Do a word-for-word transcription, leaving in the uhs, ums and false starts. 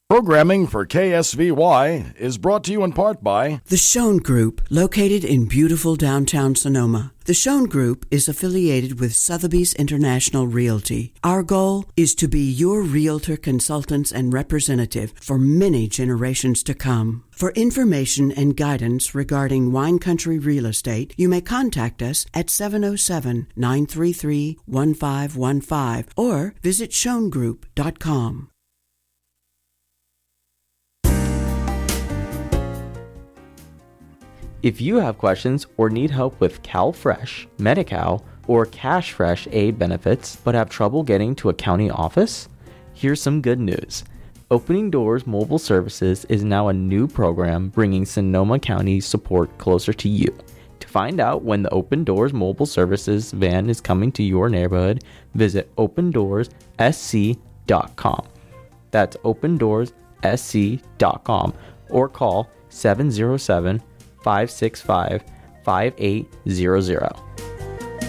Programming for K S V Y is brought to you in part by The Schoen Group, located in beautiful downtown Sonoma. The Schoen Group is affiliated with Sotheby's International Realty. Our goal is to be your realtor consultants and representative for many generations to come. For information and guidance regarding wine country real estate, you may contact us at seven oh seven, nine three three, one five one five or visit schoen group dot com. If you have questions or need help with CalFresh, Medi-Cal, or CashFresh aid benefits but have trouble getting to a county office, here's some good news. Opening Doors Mobile Services is now a new program bringing Sonoma County support closer to you. To find out when the Open Doors Mobile Services van is coming to your neighborhood, visit open doors s c dot com. That's open doors s c dot com or call seven oh seven, five six five, five eight zero zero.